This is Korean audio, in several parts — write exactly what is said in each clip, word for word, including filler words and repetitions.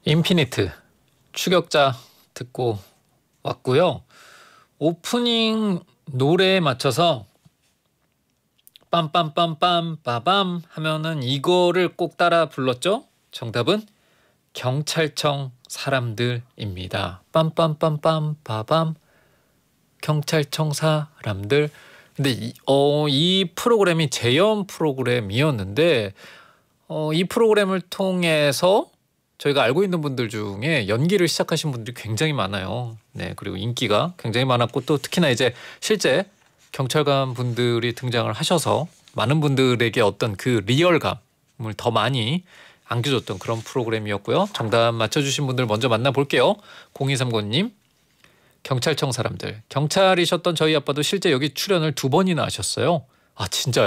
인피니트 추격자 듣고 왔고요. 오프닝 노래에 맞춰서 빰빰빰빰 빠밤 하면은 이거를 꼭 따라 불렀죠? 정답은 경찰청 사람들입니다. 빰빰빰빰 빠밤 경찰청 사람들. 근데 이, 어, 이 프로그램이 재연 프로그램이었는데 어, 이 프로그램을 통해서 저희가 알고 있는 분들 중에 연기를 시작하신 분들이 굉장히 많아요. 네, 그리고 인기가 굉장히 많았고 또 특히나 이제 실제 경찰관 분들이 등장을 하셔서 많은 분들에게 어떤 그 리얼감을 더 많이 안겨줬던 그런 프로그램이었고요. 정답 맞춰주신 분들 먼저 만나볼게요. 공이삼구님 경찰청 사람들. 경찰이셨던 저희 아빠도 실제 여기 출연을 두 번이나 하셨어요. 아 진짜요?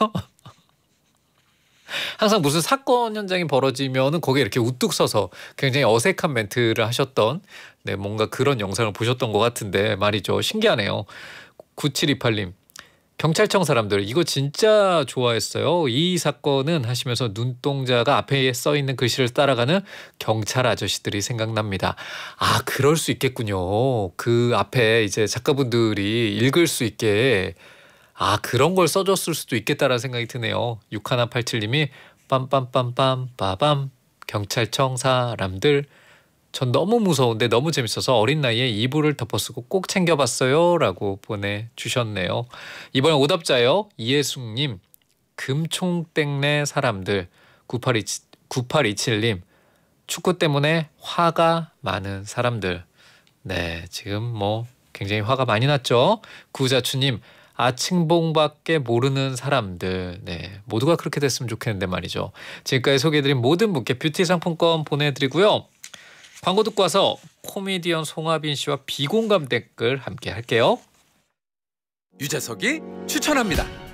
항상 무슨 사건 현장이 벌어지면은 거기에 이렇게 우뚝 서서 굉장히 어색한 멘트를 하셨던 네, 뭔가 그런 영상을 보셨던 것 같은데 말이죠. 신기하네요. 구칠이팔님 경찰청 사람들 이거 진짜 좋아했어요. 이 사건은 하시면서 눈동자가 앞에 써 있는 글씨를 따라가는 경찰 아저씨들이 생각납니다. 아 그럴 수 있겠군요. 그 앞에 이제 작가분들이 읽을 수 있게 아 그런 걸 써줬을 수도 있겠다라는 생각이 드네요. 육일팔칠님이 빰빰빰빰 빠밤 경찰청 사람들 전 너무 무서운데 너무 재밌어서 어린 나이에 이불을 덮어쓰고 꼭 챙겨봤어요 라고 보내주셨네요. 이번에 오답자요. 이예숙님 금총땡네 사람들. 구팔이칠님 축구 때문에 화가 많은 사람들. 네 지금 뭐 굉장히 화가 많이 났죠. 구자추님 아칭봉밖에 모르는 사람들. 네 모두가 그렇게 됐으면 좋겠는데 말이죠. 지금까지 소개해드린 모든 분께 뷰티 상품권 보내드리고요. 광고 듣고 와서 코미디언 송하빈 씨와 비공감 댓글 함께 할게요. 유재석이 추천합니다.